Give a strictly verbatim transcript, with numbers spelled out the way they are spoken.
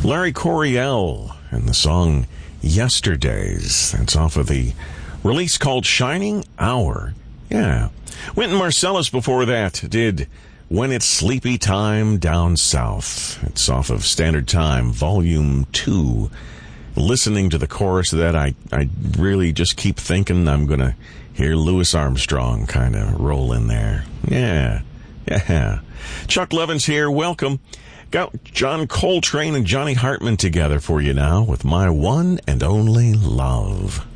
Larry Coryell and the song Yesterdays. That's off of the release called Shining Hour. Yeah. Wynton Marsalis before that did When It's Sleepy Time Down South. It's off of Standard Time, Volume two. Listening to the chorus of that, I, I really just keep thinking I'm going to hear Louis Armstrong kind of roll in there. Yeah. Yeah. Chuck Levins here. Welcome. Got John Coltrane and Johnny Hartman together for you now with My One and Only Love.